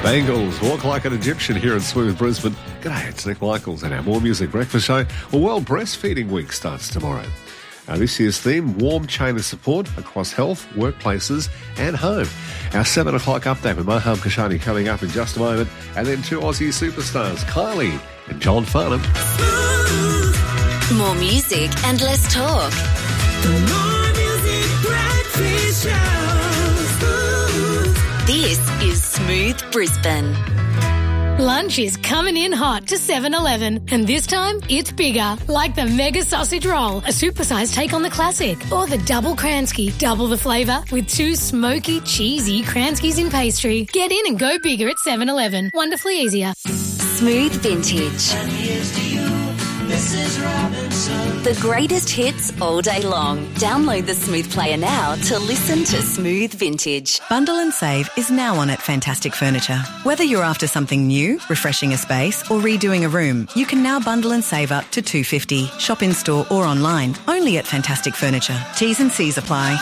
Bangles, Walk Like an Egyptian here in Smooth Brisbane. G'day, it's Nick Michaels and our More Music Breakfast Show. Well, World Breastfeeding Week starts tomorrow. This year's theme, warm chain of support across health, workplaces and home. Our 7 o'clock update with Maham Kashani coming up in just a moment. And then two Aussie superstars, Kylie and John Farnham. More music and less talk. More Music Breakfast Show. This is Smooth Brisbane. Lunch is coming in hot to 7-Eleven, and this time it's bigger, like the Mega Sausage Roll, a supersized take on the classic, or the Double Kransky, double the flavour with 2 smoky, cheesy Kranskys in pastry. Get in and go bigger at 7-Eleven. Wonderfully easier. Smooth Vintage. And here's to you, Mrs. Robinson. The greatest hits all day long. Download the Smooth Player now to listen to Smooth Vintage. Bundle and save is now on at Fantastic Furniture. Whether you're after something new, refreshing a space or redoing a room, you can now bundle and save up to $250. Shop in store or online, only at Fantastic Furniture. T's and C's apply.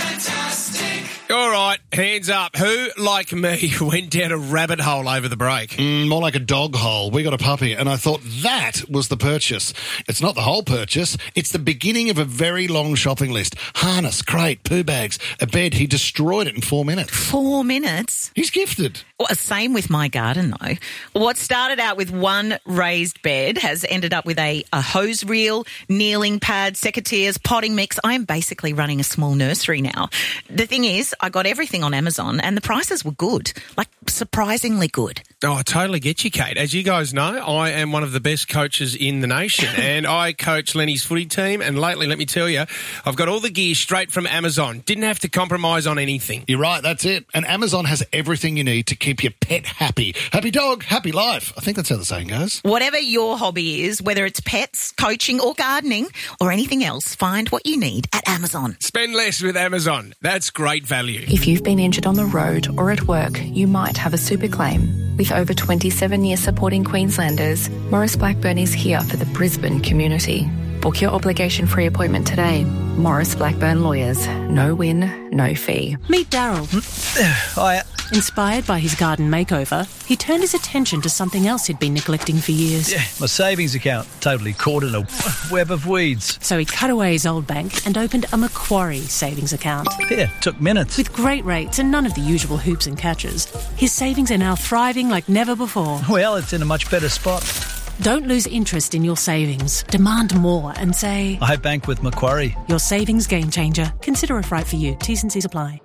All right, hands up. Who, like me, went down a rabbit hole over the break? More like a dog hole. We got a puppy, and I thought that was the purchase. It's not the whole purchase. It's the beginning of a very long shopping list. Harness, crate, poo bags, a bed. He destroyed it in 4 minutes. 4 minutes? He's gifted. Well, same with my garden, though. What started out with one raised bed has ended up with a hose reel, kneeling pad, secateurs, potting mix. I am basically running a small nursery now. The thing is, I got everything on Amazon and the prices were good, like surprisingly good. Oh, I totally get you, Kate. As you guys know, I am one of the best coaches in the nation and I coach Lenny's footy team, and lately, let me tell you, I've got all the gear straight from Amazon. Didn't have to compromise on anything. You're right, that's it. And Amazon has everything you need to keep your pet happy. Happy dog, happy life. I think that's how the saying goes. Whatever your hobby is, whether it's pets, coaching or gardening or anything else, find what you need at Amazon. Spend less with Amazon. That's great value. If you've been injured on the road or at work, you might have a super claim. With over 27 years supporting Queenslanders, Maurice Blackburn is here for the Brisbane community. Book your obligation-free appointment today. Maurice Blackburn Lawyers. No win, no fee. Meet Daryl. Hiya. Inspired by his garden makeover, he turned his attention to something else he'd been neglecting for years. Yeah, my savings account. Totally caught in a web of weeds. So he cut away his old bank and opened a Macquarie savings account. Yeah, took minutes. With great rates and none of the usual hoops and catches, his savings are now thriving like never before. Well, it's in a much better spot. Don't lose interest in your savings. Demand more and say, I bank with Macquarie. Your savings game changer. Consider it right for you. T's and C's apply.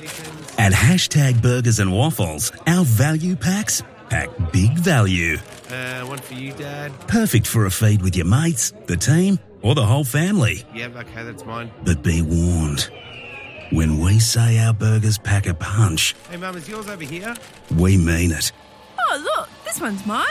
At Hashtag Burgers and Waffles, our value packs pack big value. One for you, Dad. Perfect for a feed with your mates, the team, or the whole family. Yeah, okay, that's mine. But be warned, when we say our burgers pack a punch... Hey, Mum, is yours over here? We mean it. Oh, look, this one's mine.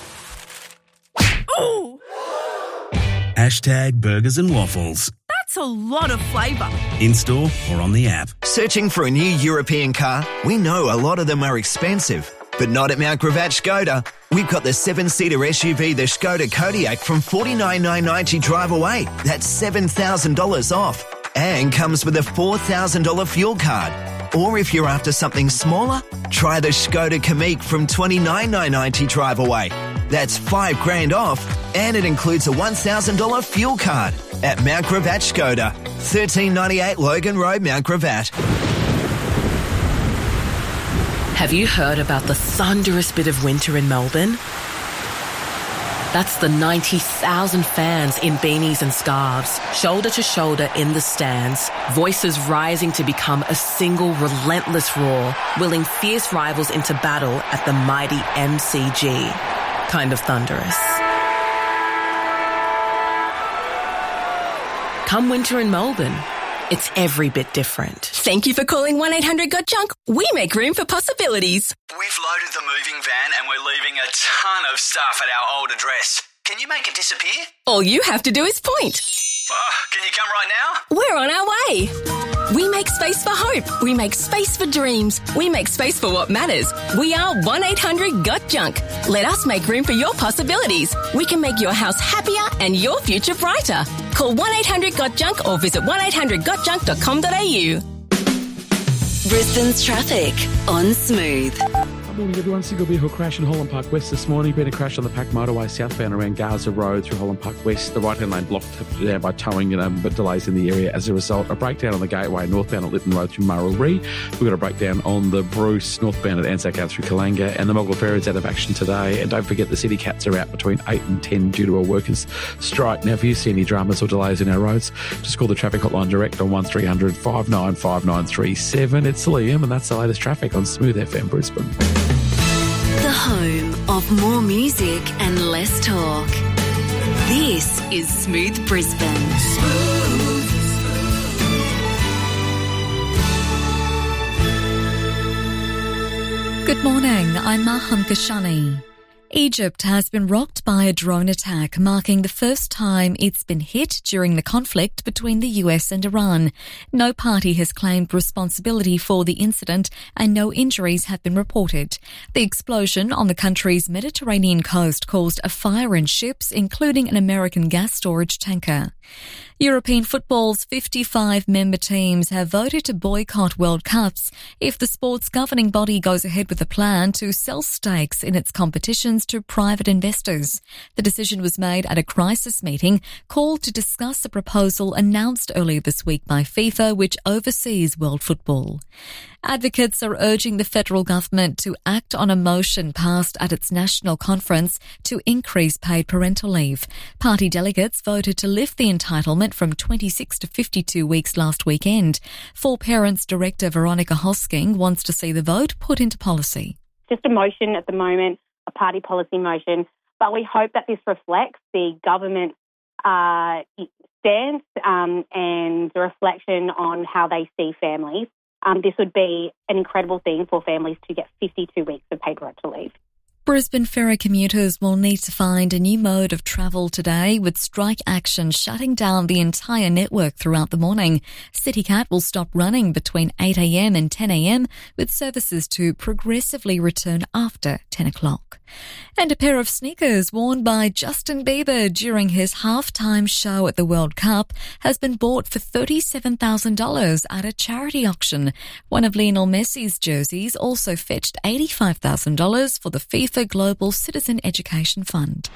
Oh! Hashtag Burgers and Waffles. That's a lot of flavour. In store or on the app. Searching for a new European car? We know a lot of them are expensive, but not at Mount Gravatt Skoda. We've got the 7-seater SUV, the Skoda Kodiaq, from $49,990 drive away. That's $7,000 off. And comes with a $4,000 fuel card. Or if you're after something smaller, try the Skoda Kamiq from $29,990 drive away. That's $5,000 off, and it includes a $1,000 fuel card at Mount Gravatt Skoda, 1398 Logan Road, Mount Gravatt. Have you heard about the thunderous bit of winter in Melbourne? That's the 90,000 fans in beanies and scarves, shoulder to shoulder in the stands, voices rising to become a single relentless roar, willing fierce rivals into battle at the mighty MCG. Kind of thunderous. Come winter in Melbourne, it's every bit different. Thank you for calling 1-800-GOT-JUNK. We make room for possibilities. We've loaded the moving van and we're leaving a ton of stuff at our old address. Can you make it disappear? All you have to do is point. Can you come right now? We're on our way. We make space for hope. We make space for dreams. We make space for what matters. We are 1-800-GOT-JUNK. Let us make room for your possibilities. We can make your house happier and your future brighter. Call 1-800-GOT-JUNK or visit 1800gotjunk.com.au. Brisbane's traffic on Smooth. Morning everyone, single vehicle crash in Holland Park West this morning. Been a crash on the Pack Motorway southbound around Gaza Road through Holland Park West. The right-hand lane blocked down by towing but delays in the area as a result. A breakdown on the Gateway northbound at Lytton Road through Murrelree. We've got a breakdown on the Bruce northbound at Anzac Ave through Kalanga, and the Mogul Ferry is out of action today. And don't forget the City Cats are out between 8 and 10 due to a workers' strike. Now if you see any dramas or delays in our roads, just call the traffic hotline direct on 1300 595937. It's Liam and that's the latest traffic on Smooth FM Brisbane. The home of more music and less talk. This is Smooth Brisbane. Good morning, I'm Maham Kashani. Egypt has been rocked by a drone attack, marking the first time it's been hit during the conflict between the US and Iran. No party has claimed responsibility for the incident and no injuries have been reported. The explosion on the country's Mediterranean coast caused a fire in ships, including an American gas storage tanker. European football's 55 member teams have voted to boycott World Cups if the sport's governing body goes ahead with a plan to sell stakes in its competitions to private investors. The decision was made at a crisis meeting called to discuss a proposal announced earlier this week by FIFA, which oversees world football. Advocates are urging the federal government to act on a motion passed at its national conference to increase paid parental leave. Party delegates voted to lift the entitlement from 26 to 52 weeks last weekend. For Parents Director Veronica Hosking wants to see the vote put into policy. Just a motion at the moment, a party policy motion, but we hope that this reflects the government's stance and the reflection on how they see families. This would be an incredible thing for families to get 52 weeks of paid parental leave. Brisbane ferry commuters will need to find a new mode of travel today, with strike action shutting down the entire network throughout the morning. CityCat will stop running between 8 a.m. and 10 a.m, with services to progressively return after 10 o'clock. And a pair of sneakers worn by Justin Bieber during his halftime show at the World Cup has been bought for $37,000 at a charity auction. One of Lionel Messi's jerseys also fetched $85,000 for the FIFA Global Citizen Education Fund.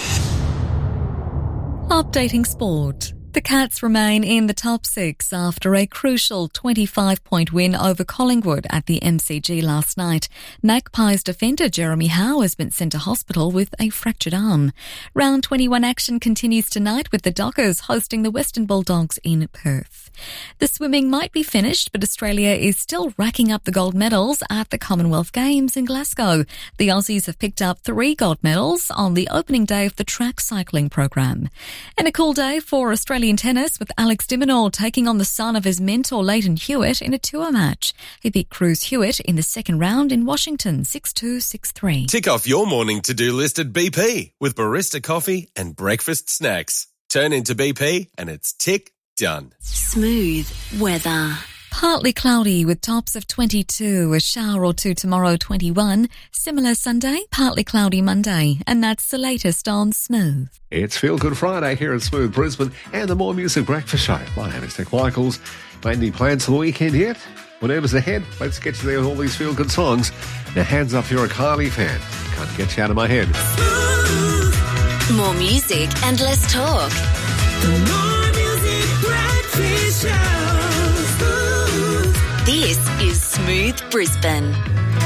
Updating sport. The Cats remain in the top six after a crucial 25-point win over Collingwood at the MCG last night. Magpies defender Jeremy Howe has been sent to hospital with a fractured arm. Round 21 action continues tonight with the Dockers hosting the Western Bulldogs in Perth. The swimming might be finished, but Australia is still racking up the gold medals at the Commonwealth Games in Glasgow. The Aussies have picked up 3 gold medals on the opening day of the track cycling program. And a cool day for Australian tennis, with Alex de Minaur taking on the son of his mentor Leighton Hewitt in a tour match. He beat Cruz Hewitt in the second round in Washington 6-2, 6-3. Tick off your morning to-do list at BP with barista coffee and breakfast snacks. Turn into BP and it's tick done. Smooth weather. Partly cloudy with tops of 22, a shower or two tomorrow 21, similar Sunday, partly cloudy Monday, and that's the latest on Smooth. It's Feel Good Friday here in Smooth Brisbane and the More Music Breakfast Show. My name is Nick Michaels. Made any plans for the weekend yet? Whatever's ahead, let's get you there with all these feel good songs. Now hands up if you're a Kylie fan. Can't get you out of my head. More music and less talk. The More Music Breakfast Show. This is Smooth Brisbane.